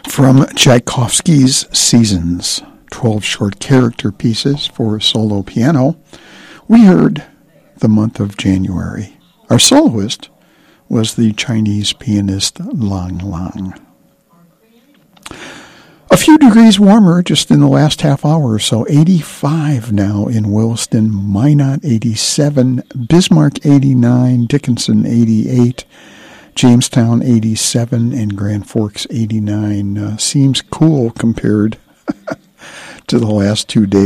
From Tchaikovsky's Seasons, 12 short character pieces for solo piano, we heard The Month of January. Our soloist was the Chinese pianist Lang Lang. A few degrees warmer just in the last half hour or so. 85 now in Williston, Minot 87, Bismarck 89, Dickinson 88, Jamestown 87, and Grand Forks 89. Seems cool compared to the last 2 days.